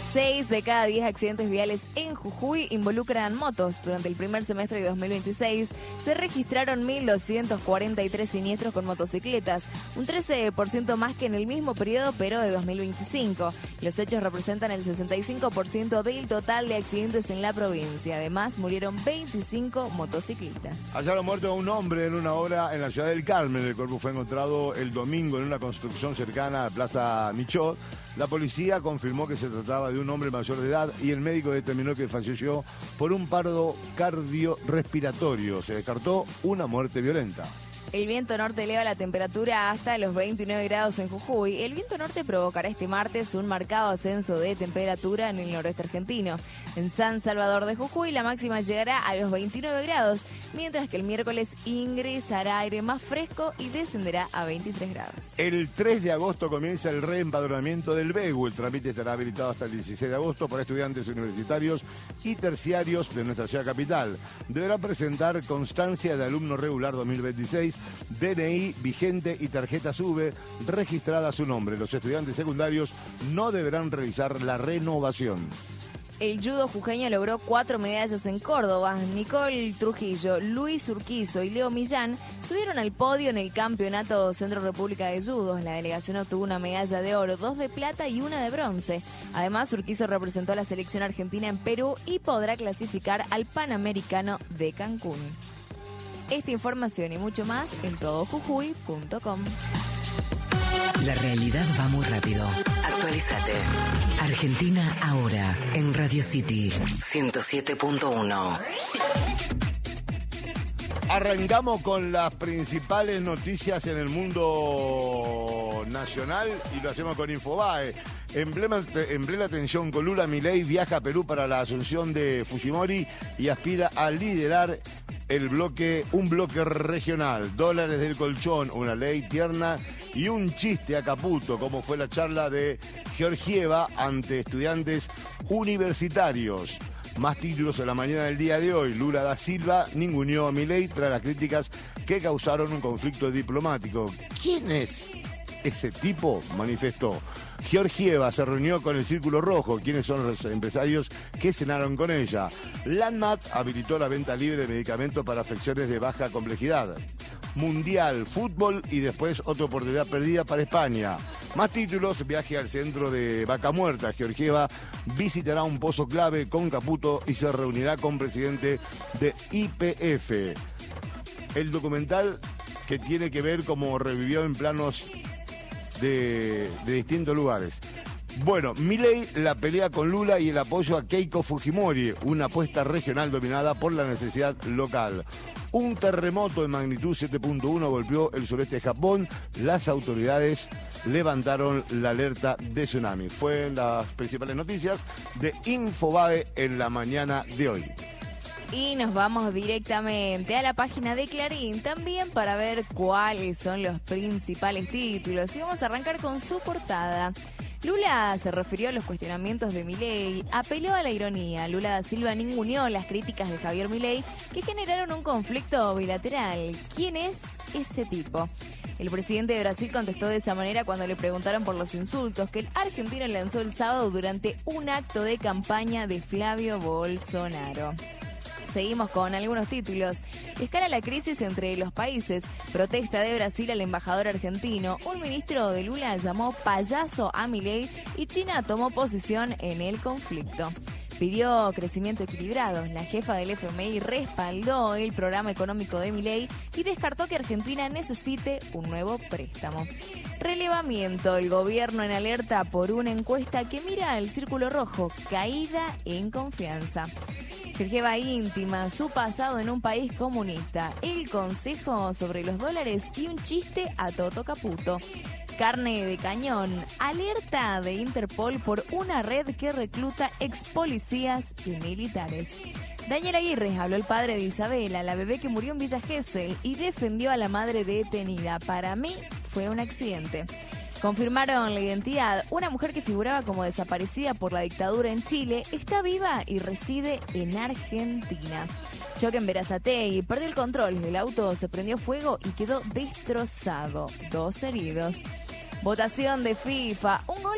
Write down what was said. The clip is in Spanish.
6 de cada 10 accidentes viales en Jujuy involucran motos. Durante el primer semestre de 2026 se registraron 1.243 siniestros con motocicletas, un 13% más que en el mismo periodo, pero de 2025. Los hechos representan el 65% del total de accidentes en la provincia. Además, murieron 25 motociclistas. Hallaron muerto a un hombre en una obra en la ciudad del Carmen. El cuerpo fue encontrado el domingo en una construcción cercana a Plaza Michot. La policía confirmó que se trataba de un hombre mayor de edad y el médico determinó que falleció por un paro cardiorrespiratorio. Se descartó una muerte violenta. El viento norte eleva la temperatura hasta los 29 grados en Jujuy. El viento norte provocará este martes un marcado ascenso de temperatura en el noroeste argentino. En San Salvador de Jujuy la máxima llegará a los 29 grados, mientras que el miércoles ingresará aire más fresco y descenderá a 23 grados. El 3 de agosto comienza el reempadronamiento del BEGU. El trámite estará habilitado hasta el 16 de agosto para estudiantes universitarios y terciarios de nuestra ciudad capital. Deberá presentar constancia de alumno regular 2026, DNI vigente y tarjeta SUBE registrada a su nombre. Los estudiantes secundarios no deberán realizar la renovación. El judo jujeño logró 4 medallas en Córdoba. Nicole Trujillo, Luis Urquizo y Leo Millán subieron al podio en el Campeonato Centro República de Judo. La delegación obtuvo una medalla de oro, 2 de plata y 1 de bronce. Además, Urquizo representó a la selección argentina en Perú y podrá clasificar al Panamericano de Cancún. Esta información y mucho más en todojujuy.com. La realidad va muy rápido. Actualízate. Argentina ahora en Radio City 107.1. Arrancamos con las principales noticias en el mundo nacional y lo hacemos con Infobae. En plena tensión con Lula, Milei viaja a Perú para la asunción de Fujimori y aspira a liderar un bloque regional. Dólares del colchón, una ley tierna y un chiste a Caputo, como fue la charla de Georgieva ante estudiantes universitarios. Más títulos en la mañana del día de hoy. Lula da Silva ninguneó a Milei tras las críticas que causaron un conflicto diplomático. ¿Quién es ese tipo?, manifestó. Georgieva se reunió con el Círculo Rojo. ¿Quiénes son los empresarios que cenaron con ella? Landmat habilitó la venta libre de medicamentos para afecciones de baja complejidad. Mundial, fútbol y después otra oportunidad perdida para España. Más títulos, viaje al centro de Vaca Muerta. Georgieva visitará un pozo clave con Caputo y se reunirá con presidente de YPF. El documental que tiene que ver cómo revivió en planos de distintos lugares. Bueno, Milei, la pelea con Lula y el apoyo a Keiko Fujimori, una apuesta regional dominada por la necesidad local. Un terremoto de magnitud 7.1 golpeó el sureste de Japón. Las autoridades levantaron la alerta de tsunami. Fueron las principales noticias de Infobae en la mañana de hoy. Y nos vamos directamente a la página de Clarín también para ver cuáles son los principales títulos. Y vamos a arrancar con su portada. Lula se refirió a los cuestionamientos de Milei, apeló a la ironía. Lula da Silva ninguneó las críticas de Javier Milei que generaron un conflicto bilateral. ¿Quién es ese tipo? El presidente de Brasil contestó de esa manera cuando le preguntaron por los insultos que el argentino lanzó el sábado durante un acto de campaña de Flavio Bolsonaro. Seguimos con algunos títulos. Escala la crisis entre los países. Protesta de Brasil al embajador argentino. Un ministro de Lula llamó payaso a Milei y China tomó posición en el conflicto. Pidió crecimiento equilibrado. La jefa del FMI respaldó el programa económico de Milei y descartó que Argentina necesite un nuevo préstamo. Relevamiento. El gobierno en alerta por una encuesta que mira al Círculo Rojo. Caída en confianza. Georgieva íntima, su pasado en un país comunista, el consejo sobre los dólares y un chiste a Toto Caputo. Carne de cañón, alerta de Interpol por una red que recluta ex policías y militares. Daniel Aguirre habló el padre de Isabela, la bebé que murió en Villa Gesell, y defendió a la madre detenida. Para mí fue un accidente. Confirmaron la identidad. Una mujer que figuraba como desaparecida por la dictadura en Chile está viva y reside en Argentina. Choque en Berazategui, perdió el control. El auto se prendió fuego y quedó destrozado. 2 heridos. Votación de FIFA. Un gol